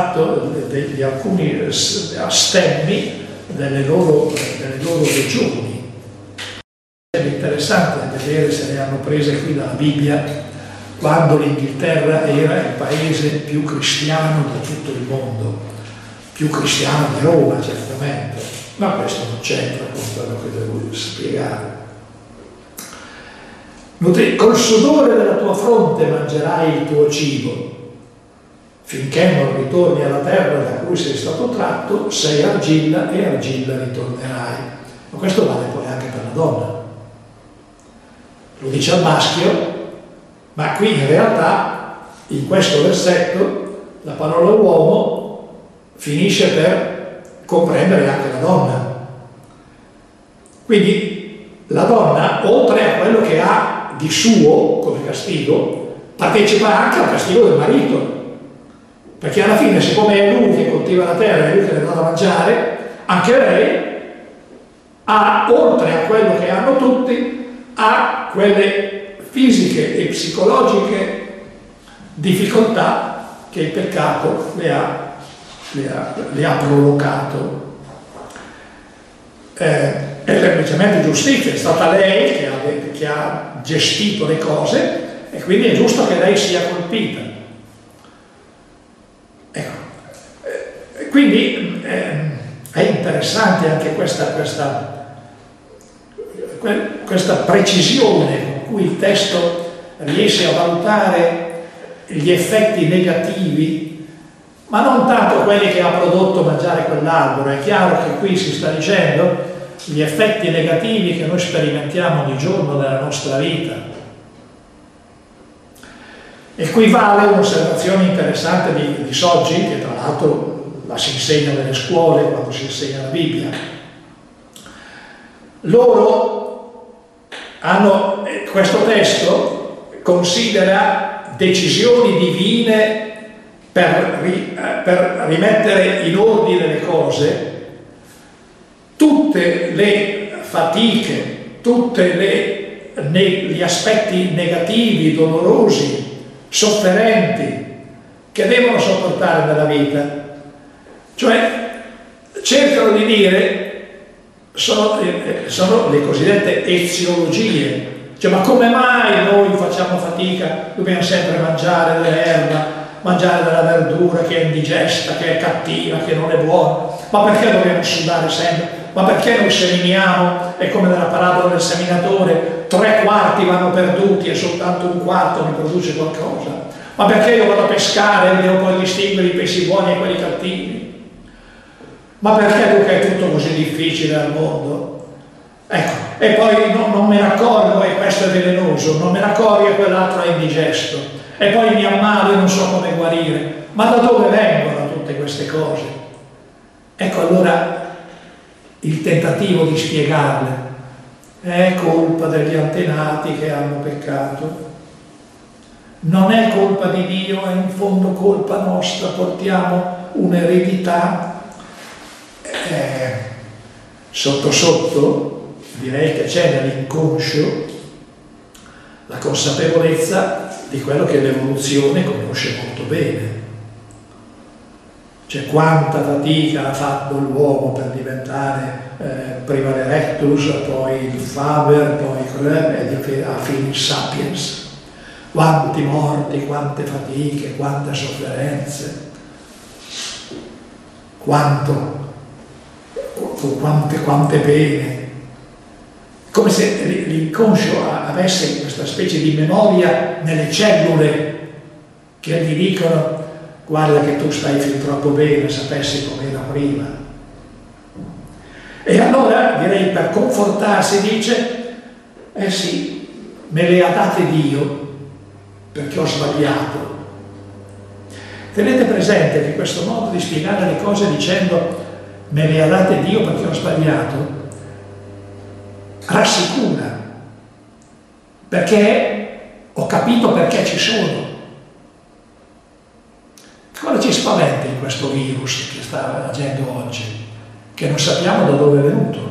fatto di alcuni stemmi delle loro regioni. È interessante vedere se ne hanno prese qui dalla Bibbia, quando l'Inghilterra era il paese più cristiano di tutto il mondo, più cristiano di Roma certamente, ma questo non c'entra con quello che devo spiegare. Col sudore della tua fronte mangerai il tuo cibo, finché non ritorni alla terra da cui sei stato tratto, sei argilla e argilla ritornerai. Ma questo vale poi anche per la donna. Lo dice al maschio, ma qui in realtà, in questo versetto, la parola uomo finisce per comprendere anche la donna. Quindi la donna, oltre a quello che ha di suo come castigo, partecipa anche al castigo del marito, perché alla fine, siccome è lui che coltiva la terra e lui che le dà da mangiare, anche lei ha, oltre a quello che hanno tutti, ha quelle fisiche e psicologiche difficoltà che il peccato le ha provocato. È semplicemente giustizia, è stata lei che ha gestito le cose e quindi è giusto che lei sia colpita. Ecco. Quindi è interessante anche questa precisione con cui il testo riesce a valutare gli effetti negativi, ma non tanto quelli che ha prodotto mangiare quell'albero. È chiaro che qui si sta dicendo gli effetti negativi che noi sperimentiamo ogni giorno della nostra vita. E qui vale un'osservazione interessante di Soggi, che tra l'altro la si insegna nelle scuole quando si insegna la Bibbia. Loro hanno, questo testo considera decisioni divine per rimettere in ordine le cose, tutte le fatiche, tutti gli aspetti negativi, dolorosi, sofferenti che devono sopportare nella vita. Cioè cercano di dire, sono le cosiddette eziologie, cioè ma come mai noi facciamo fatica, dobbiamo sempre mangiare dell'erba, mangiare della verdura che è indigesta, che è cattiva, che non è buona, ma perché dobbiamo sudare sempre? Ma perché noi seminiamo e come nella parabola del seminatore 3/4 vanno perduti e soltanto 1/4 mi produce qualcosa? Ma perché io vado a pescare e devo poi distinguere i pesci buoni e quelli cattivi? Ma perché è tutto così difficile al mondo? Ecco, e poi non me ne accorgo e questo è velenoso, non me ne accorgo e quell'altro è indigesto, e poi mi ammalo e non so come guarire. Ma da dove vengono tutte queste cose? Ecco, allora il tentativo di spiegarle è colpa degli antenati che hanno peccato, non è colpa di Dio, è in fondo colpa nostra, portiamo un'eredità. Sotto sotto direi che c'è nell'inconscio la consapevolezza di quello che l'evoluzione conosce molto bene. Cioè quanta fatica ha fatto l'uomo per diventare prima l'Erectus, poi il Faber, poi e a fine il Sapiens. Quanti morti, quante fatiche, quante sofferenze, quante pene. Come se l'inconscio avesse questa specie di memoria nelle cellule che gli dicono: guarda che tu stai fin troppo bene, sapessi com'era prima. E allora direi, per confortarsi, dice: eh sì, me le ha date Dio perché ho sbagliato. Tenete presente che questo modo di spiegare le cose dicendo me le ha date Dio perché ho sbagliato rassicura, perché ho capito perché ci sono. Cosa ci spaventa in questo virus che sta agendo oggi? Che non sappiamo da dove è venuto,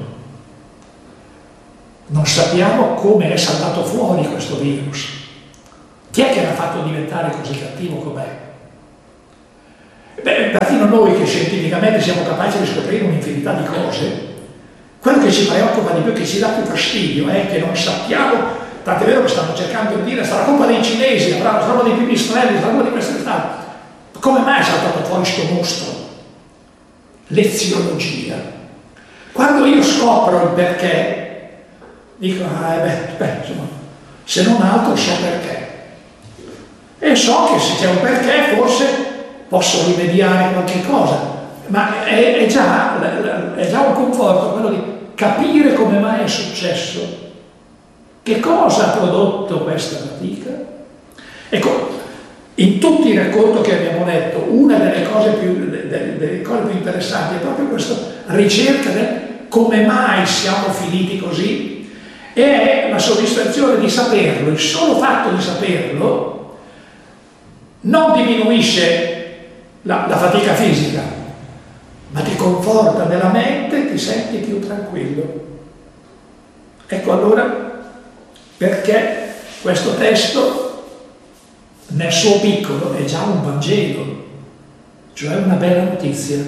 non sappiamo come è saltato fuori questo virus. Chi è che l'ha fatto diventare così cattivo com'è? Beh, noi che scientificamente siamo capaci di scoprire un'infinità di cose, quello che ci preoccupa di più, che ci dà più fastidio, è che non sappiamo, tant'è vero che stanno cercando di dire sarà colpa dei cinesi, sarà colpa dei pipistrelli, sarà colpa di queste state. Come mai è saltato fuori questo mostro? Leziologia. Quando io scopro il perché, dico, insomma, se non altro so perché. E so che se c'è un perché forse posso rimediare qualche cosa. Ma è già un conforto quello di capire come mai è successo, che cosa ha prodotto questa fatica. Ecco, in tutti i racconti che abbiamo letto, una delle cose più interessanti è proprio questa ricerca del come mai siamo finiti così, e è la soddisfazione di saperlo. Il solo fatto di saperlo non diminuisce la fatica fisica, ma ti conforta nella mente e ti senti più tranquillo. Ecco allora perché questo testo nel suo piccolo è già un Vangelo, cioè una bella notizia.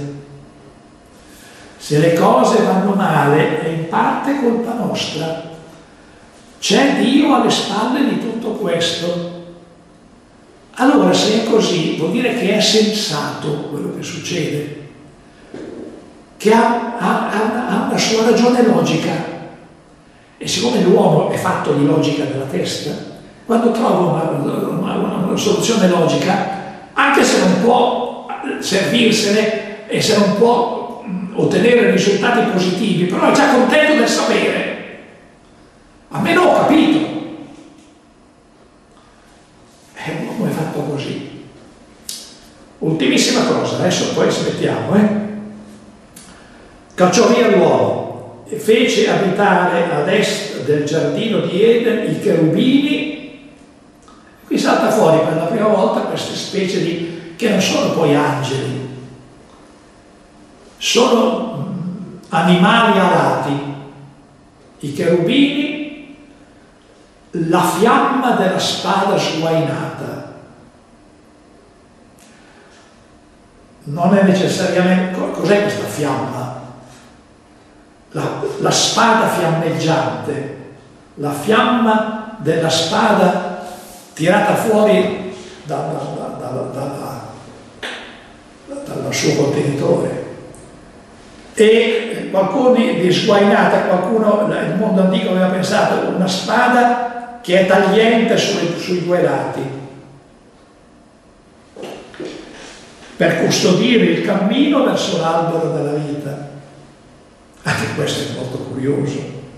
Se le cose vanno male è in parte colpa nostra, c'è Dio alle spalle di tutto questo. Allora se è così vuol dire che è sensato quello che succede, che ha una sua ragione logica. E siccome l'uomo è fatto di logica nella testa, quando trova una soluzione logica, anche se non può servirsene e se non può ottenere risultati positivi, però è già contento del sapere. Almeno ho capito. L'uomo è fatto così. Ultimissima cosa, adesso poi smettiamo, Cacciò via l'uomo e fece abitare ad est del giardino di Eden i cherubini. Qui salta fuori per la prima volta queste specie che non sono poi angeli, sono animali alati. I cherubini, la fiamma della spada sguainata. Non è necessariamente... Cos'è questa fiamma? La spada fiammeggiante, la fiamma della spada tirata fuori dal suo contenitore. E qualcuno di sguainata, qualcuno, il mondo antico aveva pensato una spada che è tagliente sui due lati, per custodire il cammino verso l'albero della vita. Anche questo è molto curioso.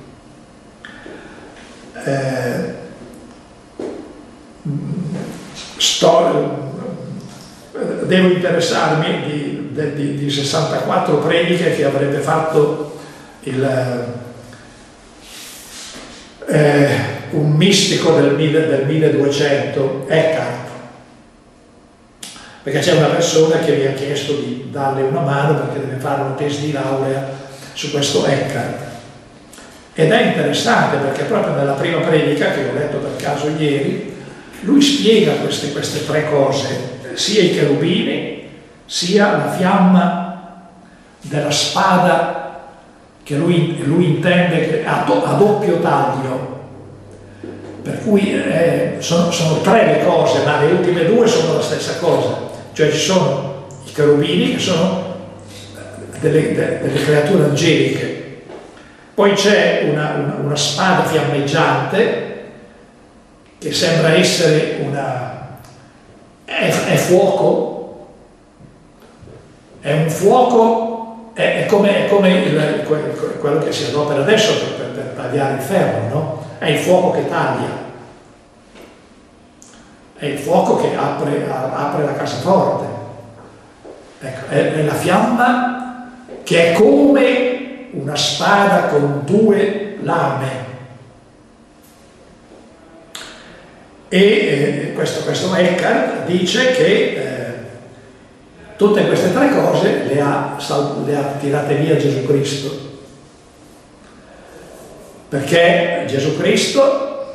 Devo interessarmi di 64 prediche che avrebbe fatto un mistico del 1200, Eckhart, perché c'è una persona che mi ha chiesto di darle una mano perché deve fare una tesi di laurea su questo Eckhart, ed è interessante perché proprio nella prima predica che ho letto per caso ieri lui spiega queste tre cose, sia i cherubini sia la fiamma della spada che lui intende che a doppio taglio, per cui sono tre le cose, ma le ultime due sono la stessa cosa, cioè ci sono i cherubini che sono delle creature angeliche, poi c'è una spada fiammeggiante che sembra essere è fuoco, è un fuoco, è come quello che si adopera adesso per tagliare il ferro, no? È il fuoco che taglia, è il fuoco che apre la cassaforte, ecco, è la fiamma che è come una spada con due lame. E questo Eckhart dice che tutte queste tre cose le ha tirate via Gesù Cristo, perché Gesù Cristo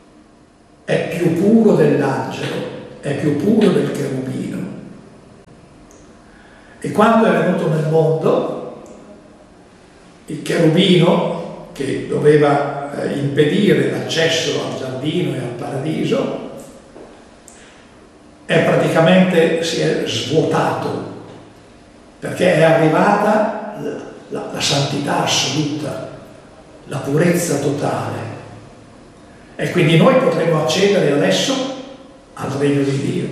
è più puro dell'angelo, è più puro del cherubino. E quando è venuto nel mondo, il cherubino che doveva impedire l'accesso al giardino e al paradiso, si è svuotato, perché è arrivata la santità assoluta, la purezza totale. E quindi noi potremo accedere adesso al regno di Dio.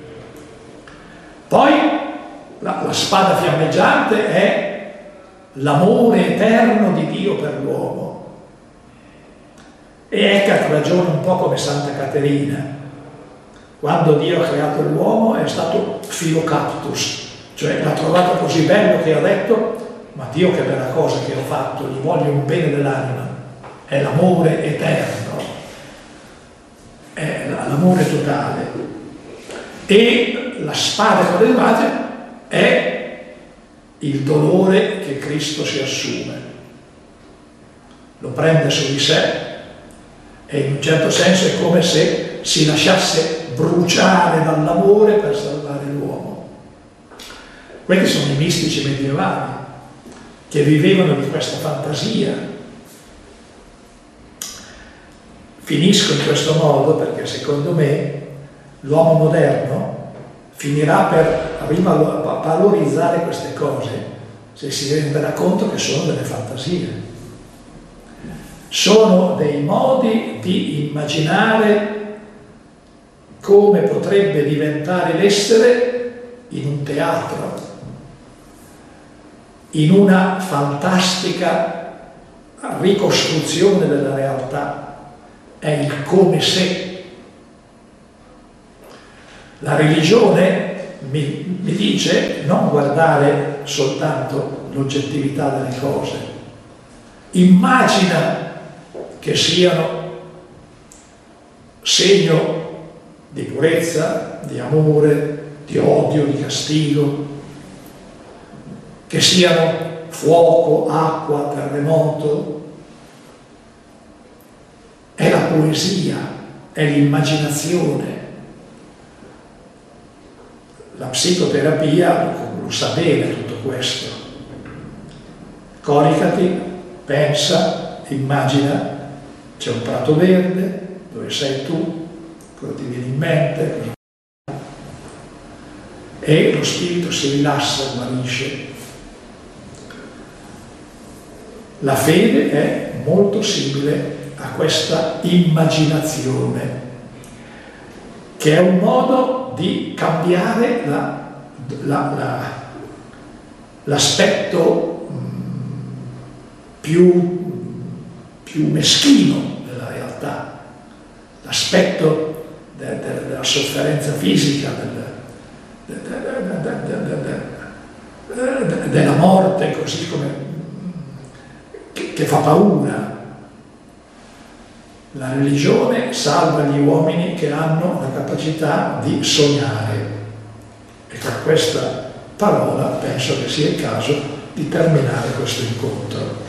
Poi la spada fiammeggiante è l'amore eterno di Dio per l'uomo. E Eckhart ragiona un po' come Santa Caterina. Quando Dio ha creato l'uomo è stato filocaptus, cioè l'ha trovato così bello che ha detto: ma Dio, che bella cosa che ho fatto, gli voglio un bene dell'anima. È l'amore eterno, è l'amore totale. E la spada fiammeggiante è il dolore che Cristo si assume, lo prende su di sé e in un certo senso è come se si lasciasse bruciare dall'amore per salvare l'uomo. Questi sono i mistici medievali che vivevano di questa fantasia. Finisco in questo modo perché secondo me l'uomo moderno finirà per valorizzare queste cose se si renderà conto che sono delle fantasie. Sono dei modi di immaginare come potrebbe diventare l'essere in un teatro, in una fantastica ricostruzione della realtà. È il come se. La religione mi dice non guardare soltanto l'oggettività delle cose, immagina che siano segno di purezza, di amore, di odio, di castigo, che siano fuoco, acqua, terremoto. È la poesia, è l'immaginazione. La psicoterapia lo sa bene tutto questo. Coricati, pensa, immagina, c'è un prato verde, dove sei tu, cosa ti viene in mente, e lo spirito si rilassa, guarisce. La fede è molto simile a questa immaginazione, che è un modo di cambiare l'aspetto più meschino della realtà, l'aspetto della sofferenza fisica, della morte, così come che fa paura. La religione salva gli uomini che hanno la capacità di sognare. E con questa parola penso che sia il caso di terminare questo incontro.